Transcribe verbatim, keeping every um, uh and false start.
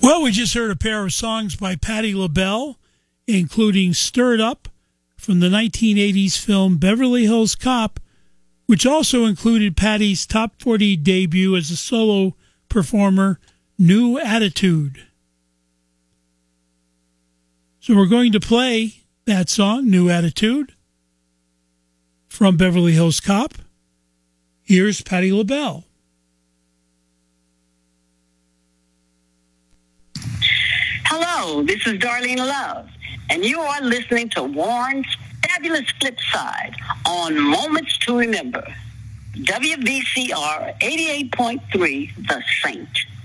Well, we just heard a pair of songs by Patti LaBelle, including Stirred Up from the nineteen eighties film Beverly Hills Cop, which also included Patti's top forty debut as a solo performer, New Attitude. So we're going to play that song, New Attitude, from Beverly Hills Cop. Here's Patti LaBelle. Hello, this is Darlene Love, and you are listening to Warren's Fabulous Flip Side on Moments to Remember. W B C R eighty-eight point three, The Saint.